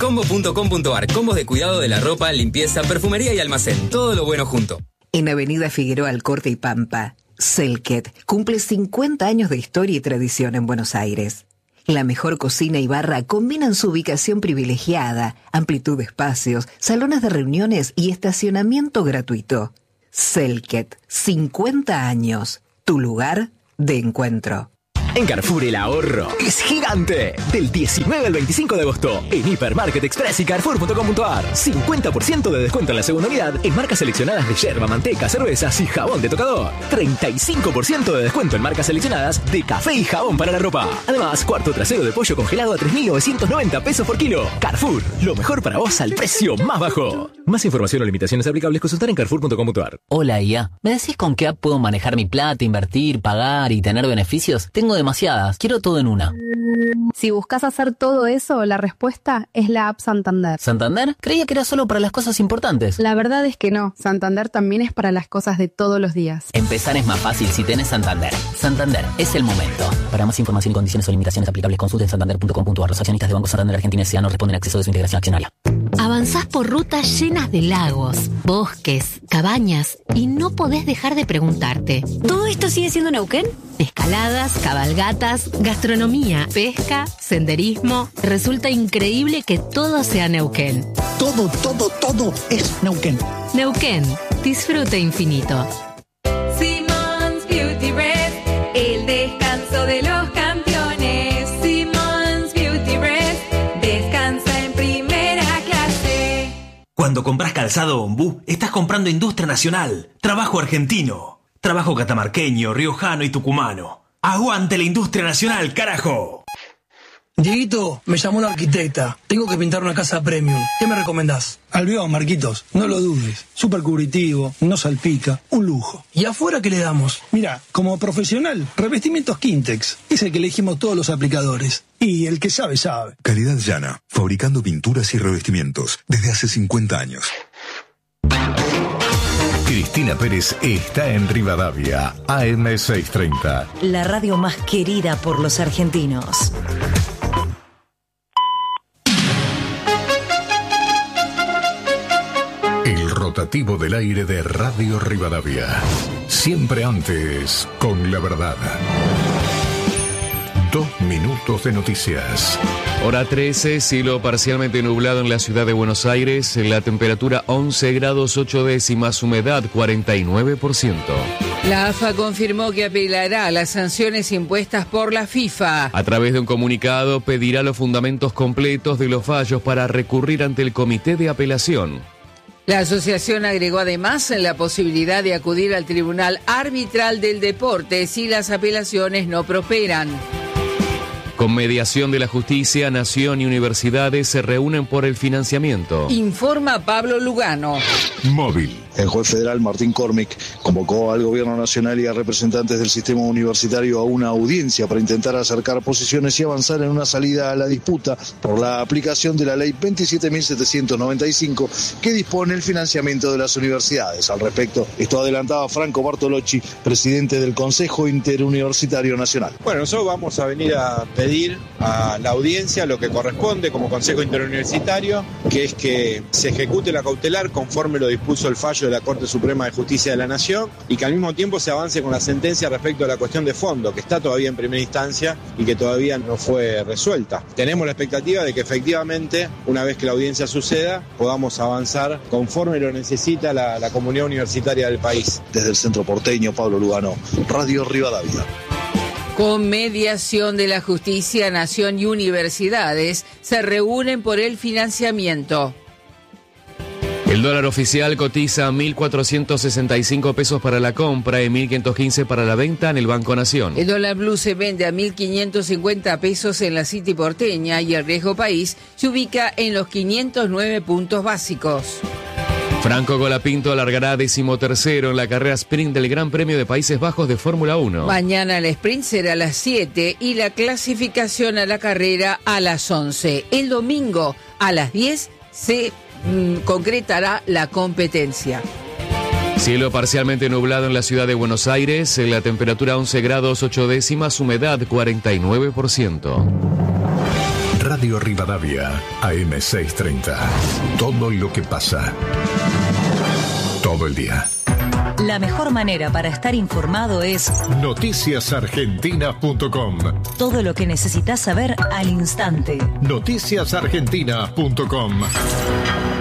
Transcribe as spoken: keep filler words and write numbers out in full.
Combo punto com punto ar, combos de cuidado de la ropa, limpieza, perfumería y almacén. Todo lo bueno junto. En Avenida Figueroa Alcorte y Pampa, Selket cumple cincuenta años de historia y tradición en Buenos Aires. La mejor cocina y barra combinan su ubicación privilegiada, amplitud de espacios, salones de reuniones y estacionamiento gratuito. Selket, cincuenta años, tu lugar de encuentro. En Carrefour el ahorro es gigante. Del diecinueve al veinticinco de agosto, en Hipermarket Express y Carrefour punto com punto ar. cincuenta por ciento de descuento en la segunda unidad en marcas seleccionadas de yerba, manteca, cervezas y jabón de tocador. treinta y cinco por ciento de descuento en marcas seleccionadas de café y jabón para la ropa. Además, cuarto trasero de pollo congelado a tres mil novecientos noventa pesos por kilo. Carrefour, lo mejor para vos al precio más bajo. Más información o limitaciones aplicables, consultar en Carrefour punto com punto ar. Hola I A, ¿me decís con qué app puedo manejar mi plata, invertir, pagar y tener beneficios? Tengo demasiadas, quiero todo en una. Si buscas hacer todo eso, la respuesta es la app Santander. ¿Santander? Creía que era solo para las cosas importantes. La verdad es que no, Santander también es para las cosas de todos los días. Empezar es más fácil si tenés Santander. Santander, es el momento. Para más información, condiciones o limitaciones aplicables, consulten santander punto com punto ar. Los accionistas de Banco Santander Argentina S A no responden a acceso de su integración accionaria. Avanzás por rutas llenas de lagos, bosques, cabañas y no podés dejar de preguntarte: ¿todo esto sigue siendo Neuquén? Escaladas, cabalgatas, gastronomía, pesca, senderismo. Resulta increíble que todo sea Neuquén. Todo, todo, todo es Neuquén. Neuquén, disfrute infinito. Simmons Beauty Rest, el descanso de los campeones. Simmons Beauty Rest, descansa en primera clase. Cuando compras calzado Ombú, estás comprando industria nacional, trabajo argentino, trabajo catamarqueño, riojano y tucumano. ¡Aguante la industria nacional, carajo! Dieguito, me llamó una arquitecta. Tengo que pintar una casa premium. ¿Qué me recomendás? Albión, Marquitos. No lo dudes. Súper cubritivo, no salpica. Un lujo. ¿Y afuera qué le damos? Mira, como profesional, revestimientos Quintex. Es el que elegimos todos los aplicadores. Y el que sabe, sabe. Calidad llana. Fabricando pinturas y revestimientos desde hace cincuenta años. Cristina Pérez está en Rivadavia, A M seiscientos treinta. La radio más querida por los argentinos. El rotativo del aire de Radio Rivadavia. Siempre antes, con la verdad. Dos minutos de noticias. Hora trece, cielo parcialmente nublado en la ciudad de Buenos Aires, la temperatura once grados ocho décimas, humedad cuarenta y nueve por ciento. La A F A confirmó que apelará las sanciones impuestas por la FIFA. A través de un comunicado pedirá los fundamentos completos de los fallos para recurrir ante el Comité de Apelación. La asociación agregó además la posibilidad de acudir al Tribunal Arbitral del Deporte si las apelaciones no prosperan. Con mediación de la justicia, Nación y universidades se reúnen por el financiamiento. Informa Pablo Lugano. Móvil. El juez federal Martín Cormick convocó al gobierno nacional y a representantes del sistema universitario a una audiencia para intentar acercar posiciones y avanzar en una salida a la disputa por la aplicación de la ley veintisiete mil setecientos noventa y cinco que dispone el financiamiento de las universidades. Al respecto, esto adelantaba Franco Bartolocci, presidente del Consejo Interuniversitario Nacional. Bueno, nosotros vamos a venir a pedir a la audiencia lo que corresponde como Consejo Interuniversitario, que es que se ejecute la cautelar conforme lo dispuso el fallo de la Corte Suprema de Justicia de la Nación y que al mismo tiempo se avance con la sentencia respecto a la cuestión de fondo, que está todavía en primera instancia y que todavía no fue resuelta. Tenemos la expectativa de que efectivamente, una vez que la audiencia suceda, podamos avanzar conforme lo necesita la, la comunidad universitaria del país. Desde el centro porteño, Pablo Lugano, Radio Rivadavia. Con mediación de la justicia, Nación y universidades se reúnen por el financiamiento. El dólar oficial cotiza a mil cuatrocientos sesenta y cinco pesos para la compra y mil quinientos quince para la venta en el Banco Nación. El dólar blue se vende a mil quinientos cincuenta pesos en la City porteña y el riesgo país se ubica en los quinientos nueve puntos básicos. Franco Colapinto alargará decimotercero en la carrera sprint del Gran Premio de Países Bajos de Fórmula uno. Mañana el sprint será a las siete y la clasificación a la carrera a las once. El domingo a las diez se mm, concretará la competencia. Cielo parcialmente nublado en la ciudad de Buenos Aires, la temperatura once grados ocho décimas, humedad cuarenta y nueve por ciento. Radio Rivadavia, A M seiscientos treinta. Todo lo que pasa. Todo el día. La mejor manera para estar informado es noticias argentinas punto com. Todo lo que necesitas saber al instante. noticias argentinas punto com.